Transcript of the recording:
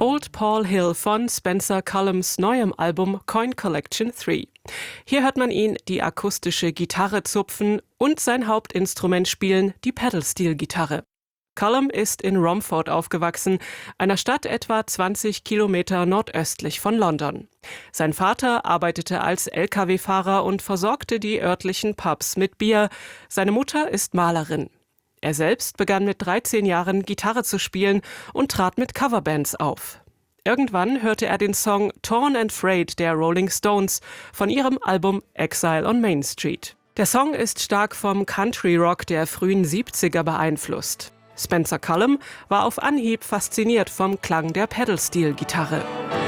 Old Paul Hill von Spencer Cullums neuem Album Coin Collection 3. Hier hört man ihn die akustische Gitarre zupfen und sein Hauptinstrument spielen, die Pedal-Steel-Gitarre. Cullum ist in Romford aufgewachsen, einer Stadt etwa 20 Kilometer nordöstlich von London. Sein Vater arbeitete als Lkw-Fahrer und versorgte die örtlichen Pubs mit Bier. Seine Mutter ist Malerin. Er selbst begann mit 13 Jahren Gitarre zu spielen und trat mit Coverbands auf. Irgendwann hörte er den Song Torn and Frayed der Rolling Stones von ihrem Album Exile on Main Street. Der Song ist stark vom Country-Rock der frühen 70er beeinflusst. Spencer Cullum war auf Anhieb fasziniert vom Klang der Pedal-Steel-Gitarre.